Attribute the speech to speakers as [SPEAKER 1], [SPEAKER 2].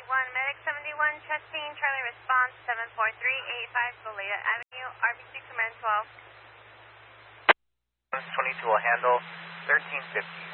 [SPEAKER 1] Medic 71, chesting, Charlie response, 74385 Goleta Avenue, RBC Command 12.
[SPEAKER 2] 22 will handle 1350.